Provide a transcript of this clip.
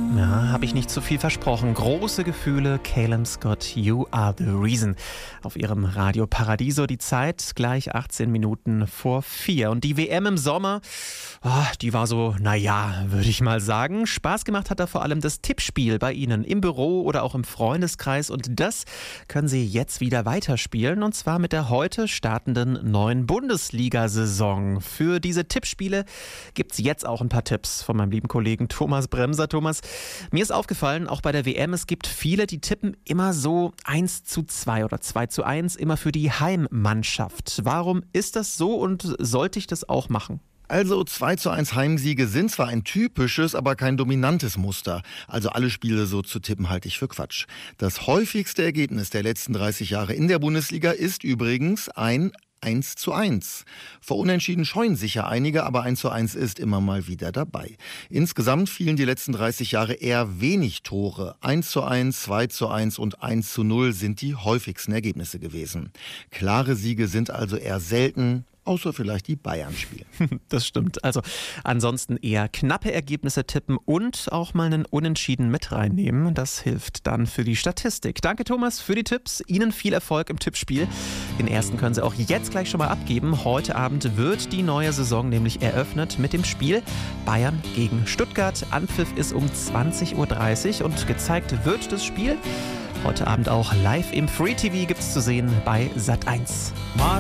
Ja, habe ich nicht zu viel versprochen. Große Gefühle, Calum Scott, You Are the Reason. Auf ihrem Radio Paradiso die Zeit gleich 18 Minuten vor 4. Und die WM im Sommer, die war so, würde ich mal sagen. Spaß gemacht hat da vor allem das Tippspiel bei Ihnen im Büro oder auch im Freundeskreis. Und das können Sie jetzt wieder weiterspielen. Und zwar mit der heute startenden neuen Bundesliga-Saison. Für diese Tippspiele gibt es jetzt auch ein paar Tipps von meinem lieben Kollegen Thomas Bremser. Thomas, mir ist aufgefallen, auch bei der WM, es gibt viele, die tippen immer so 1:2 oder 2:1 immer für die Heimmannschaft. Warum ist das so und sollte ich das auch machen? Also 2:1 Heimsiege sind zwar ein typisches, aber kein dominantes Muster. Also alle Spiele so zu tippen halte ich für Quatsch. Das häufigste Ergebnis der letzten 30 Jahre in der Bundesliga ist übrigens ein 1:1. Vor Unentschieden scheuen sicher einige, aber 1:1 ist immer mal wieder dabei. Insgesamt fielen die letzten 30 Jahre eher wenig Tore. 1:1, 2:1 und 1:0 sind die häufigsten Ergebnisse gewesen. Klare Siege sind also eher selten, außer vielleicht die Bayern spielen. Das stimmt. Also ansonsten eher knappe Ergebnisse tippen und auch mal einen Unentschieden mit reinnehmen. Das hilft dann für die Statistik. Danke Thomas für die Tipps. Ihnen viel Erfolg im Tippspiel. Den ersten können Sie auch jetzt gleich schon mal abgeben. Heute Abend wird die neue Saison nämlich eröffnet mit dem Spiel Bayern gegen Stuttgart. Anpfiff ist um 20:30 Uhr und gezeigt wird das Spiel heute Abend auch live im Free TV, gibt es zu sehen bei Sat.1.